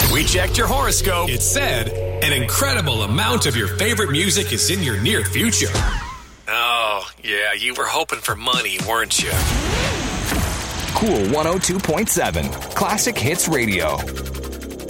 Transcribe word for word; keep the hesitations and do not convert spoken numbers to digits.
We checked your horoscope. It said an incredible amount of your favorite music is in your near future. Oh, yeah, you were hoping for money, weren't you? Cool one oh two point seven, Classic Hits Radio.